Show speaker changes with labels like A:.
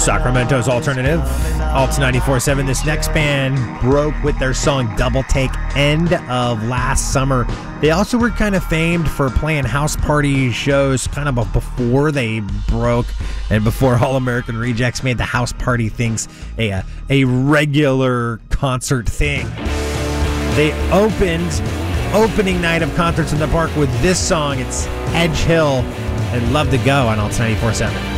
A: Sacramento's alternative, Alt 94.7. This next band broke with their song Double Take end of last summer. They also were kind of famed for playing house party shows kind of before they broke and before All American Rejects made the house party things a regular concert thing. They opening night of Concerts in the Park with this song. It's Edge Hill and Love to Go on Alt 94.7.